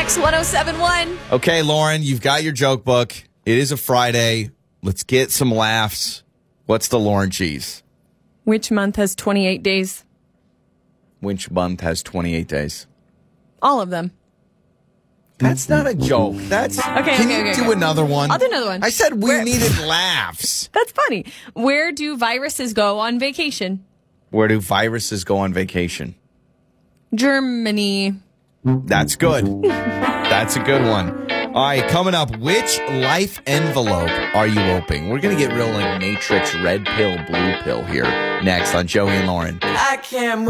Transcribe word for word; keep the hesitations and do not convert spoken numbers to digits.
X one oh seven one. Okay, Lauren, you've got your joke book. It is a Friday. Let's get some laughs. What's the Lauren cheese? Which month has twenty-eight days? Which month has twenty-eight days? All of them. That's not a joke. That's Okay, Can okay, you okay, do okay. another one? I'll do another one. I said we Where- needed laughs. That's funny. Where do viruses go on vacation? Where do viruses go on vacation? Germany. That's good. That's a good one. All right, coming up, which life envelope are you opening? We're going to get real like Matrix red pill, blue pill here next on Joey and Lauren. I can't move.